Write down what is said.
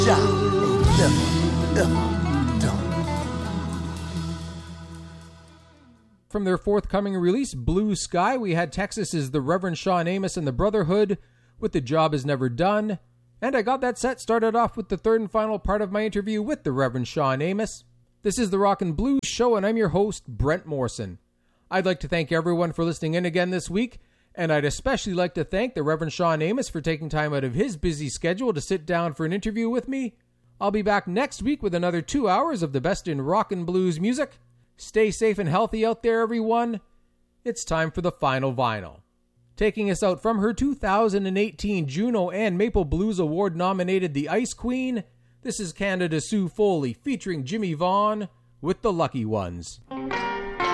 From their forthcoming release, Blue Sky, we had Texas's The Reverend Sean Amos and the Brotherhood with The Job Is Never Done. And I got that set started off with the third and final part of my interview with the Reverend Sean Amos. This is the Rock and Blues Show, and I'm your host, Brent Morrison. I'd like to thank everyone for listening in again this week, and I'd especially like to thank the Reverend Sean Amos for taking time out of his busy schedule to sit down for an interview with me. I'll be back next week with another 2 hours of the best in rock and blues music. Stay safe and healthy out there, everyone. It's time for the final vinyl. Taking us out from her 2018 Juno and Maple Blues Award nominated The Ice Queen, this is Canada Sue Foley featuring Jimmy Vaughan with The Lucky Ones.